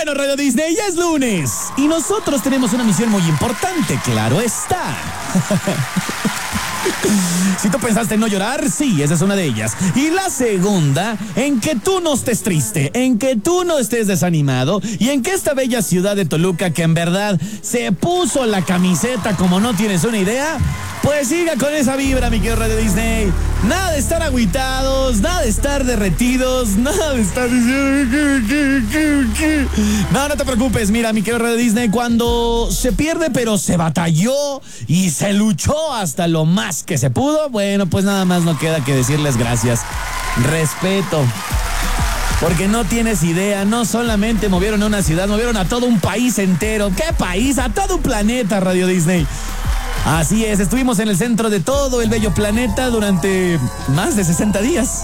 Bueno, Radio Disney, ya es lunes y nosotros tenemos una misión muy importante, claro está. Si tú pensaste en no llorar, sí, esa es una de ellas. Y la segunda, en que tú no estés triste, en que tú no estés desanimado y en que esta bella ciudad de Toluca, que en verdad se puso la camiseta como no tienes una idea, pues siga con esa vibra, mi querido Radio Disney. Nada de estar agüitados, nada de estar derretidos, nada de estar... No te preocupes, mira, mi querido Radio Disney, cuando se pierde pero se batalló y se luchó hasta lo más que se pudo, bueno, pues nada más no queda que decirles gracias. Respeto. Porque no tienes idea, no solamente movieron a una ciudad, movieron a todo un país entero. ¿Qué país? A todo un planeta, Radio Disney. Así es, estuvimos en el centro de todo el bello planeta durante más de 60 días.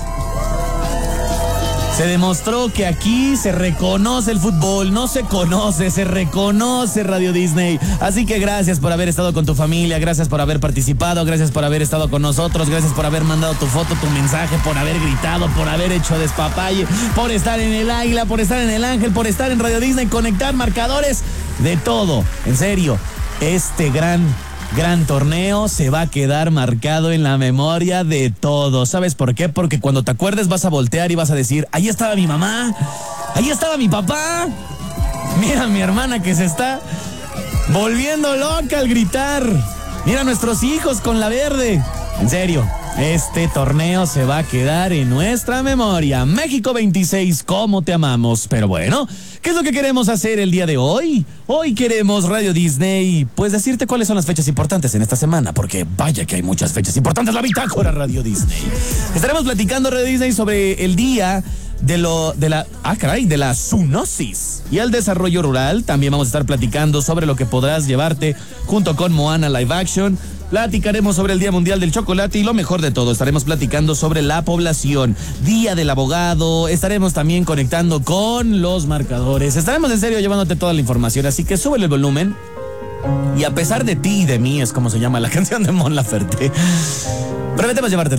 Se demostró que aquí se reconoce el fútbol, no se conoce, se reconoce, Radio Disney. Así que gracias por haber estado con tu familia, gracias por haber participado, gracias por haber estado con nosotros, gracias por haber mandado tu foto, tu mensaje, por haber gritado, por haber hecho despapalle, por estar en el Águila, por estar en el Ángel, por estar en Radio Disney, conectar marcadores, de todo. En serio, este gran torneo se va a quedar marcado en la memoria de todos. ¿Sabes por qué? Porque cuando te acuerdes vas a voltear y vas a decir, ahí estaba mi mamá, ahí estaba mi papá. Mira a mi hermana que se está volviendo loca al gritar. Mira a nuestros hijos con la verde. En serio, este torneo se va a quedar en nuestra memoria. México 26, ¿cómo te amamos? Pero bueno, ¿qué es lo que queremos hacer el día de hoy? Hoy queremos, Radio Disney, pues decirte cuáles son las fechas importantes en esta semana, porque vaya que hay muchas fechas importantes. La bitácora, Radio Disney. Estaremos platicando, Radio Disney, sobre el día de la zoonosis y el desarrollo rural. También vamos a estar platicando sobre lo que podrás llevarte junto con Moana Live Action. Platicaremos sobre el Día Mundial del Chocolate y lo mejor de todo, estaremos platicando sobre la población, Día del Abogado, estaremos también conectando con los marcadores, estaremos en serio llevándote toda la información, así que súbele el volumen. Y a pesar de ti y de mí, es como se llama la canción de Mon Laferte, prometemos llevarte